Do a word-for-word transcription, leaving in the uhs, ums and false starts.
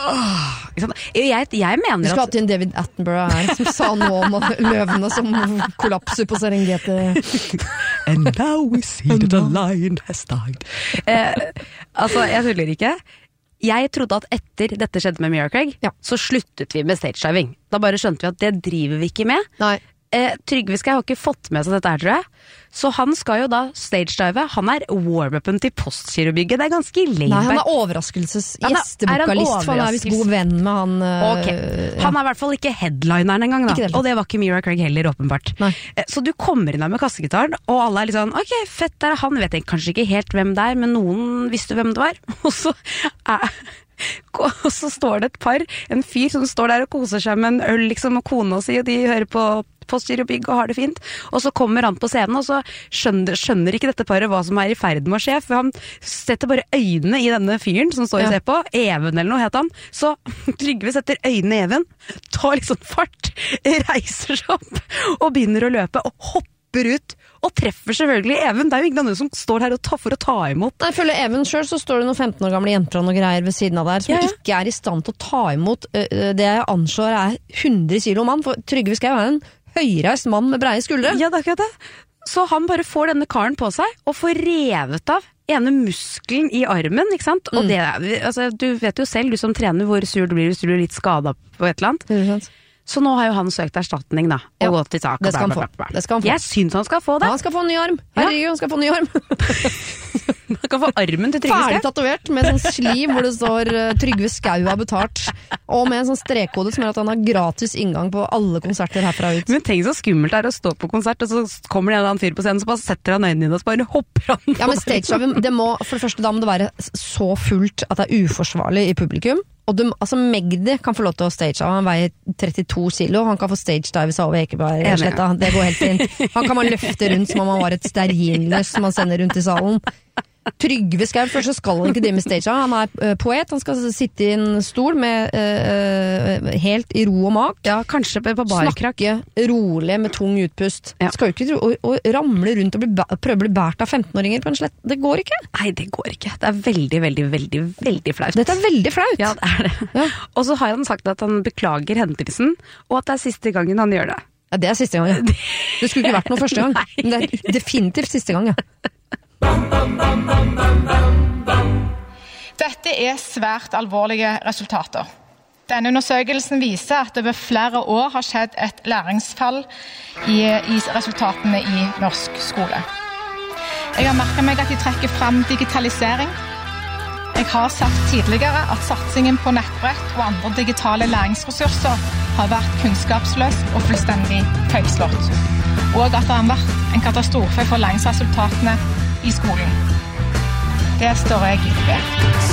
Jeg, jeg mener Du skal ha til en David Attenborough her, som sa noe om at løvene som kollapser på Serengeti. And now we see that the lion has died. Eh, altså, jeg tuller ikke. Jeg trodde at etter dette skjedde med Mira Craig, ja. Så sluttet vi med stagediving. Da bare skjønte vi at det driver vi ikke med. Nei. Eh, Trygve Skau har ikke fått med seg dette her, tror jeg. Så han skal jo da stagedive. Han er warm-upen til Postkirkebygget. Det er ganske laid. Nei, han er overraskelsesgjestevokalist, for han er visst god venn med han. Uh, okay. Han er i hvert fall ikke headlineren en gang, da. Det og det var ikke Mira Craig heller, åpenbart. Eh, så du kommer inn der med kassegitaren, og alle er litt sånn, ok, fett der er han. Vet jeg kanskje ikke helt hvem det er, men noen visste hvem det var. Og så er... Og så står det et par, en fyr som står der og koser seg med en øl liksom, og kona si, og de hører på Postkirkebygg og har det fint, og så kommer han på scenen, og så skjønner, skjønner ikke dette paret hva som er i ferd med å skje, for han setter bare øynene i denne fyren som står og ser på, Even eller noe heter han, så Trygve setter øynene i Even, tar liksom fart, reiser seg opp, og begynner å løpe, og hopper ut, og treffer selvfølgelig Even. Det er jo ingen andre som står her og tar for å ta imot. Nei, følge Even selv, så står det noen femten år gamle jenter og noen greier ved siden av der, som ja, ja. Ikke er i stand til å ta imot uh, det jeg anslår er hundre kilo mann, for Trygve Skau er en høyreist mann med breie skuldre. Ja, det er akkurat det. Så han bare får denne karen på seg, og får revet av ene muskelen i armen, ikke sant? Og mm. det, altså, du vet jo selv, du som trener, hvor sur du blir hvis du blir litt skadet på et eller annet. Mm. Så nå har jo han søkt erstatning, da. Og ja, gått til sak. Det skal han få. Det skal han få. Jeg synes han skal få det. Ja, han skal få en ny arm. Herregud, ja. Han skal få en ny arm. Han kan få armen til Trygve Skau. Ferdig tatovert med sånn sliv hvor det står uh, Trygve Skau har betalt. Og med en sånn strekkode som gjør at han har gratis inngang på alle konserter herfra ut. Men tenk så skummelt det er å stå på konsert, og så kommer det en annen fyr på scenen, så bare setter han øynene inn og så bare hopper han. Ja, men stage-dive, det må, for det første da må det være så fullt at det er uforsvarlig i publikum. Og du, altså Magdi kan få lov til å stage av, han veier trettito kilo, han kan få stage-dive seg over Ekebergsletta, det går helt fint. Han kan man løfte rundt som om han var et stearinløs som man sender rundt i salen. Trygve Skau, først så skal han ikke drive med stage, han er uh, poet, han skal sitte i en stol med uh, helt i ro og mak. Ja, kanskje på barkrakk. Snakke rolig med tung utpust. Ja. Skal jo ikke og, og ramle rundt og bli, prøve å bli bært av femten-åringer på en slett. Det går ikke. Nei, det går ikke. Det er veldig, veldig, veldig, veldig flaut. Dette er veldig flaut. Ja, det er det. Ja. Og så har han sagt at han beklager hendelsen, og at det er siste gangen han gjør det. Ja, det er siste gang, ja. Det skulle ikke vært noe første gang. Men det er definitivt siste gang, ja. Dette er svært alvorlige resultater. Denne undersøkelsen viser at det over flere år har skjedd et læringsfall i, i resultatene i norsk skole. Jeg har merket meg at de trekker frem digitalisering. Jeg har sagt tidligere at satsingen på nettbrett og andre digitale læringsressurser har vært kunnskapsløs og fullstendig feilslått. Og at det har vært en katastrofe for læringsresultatene i skolen. Det står jeg ved.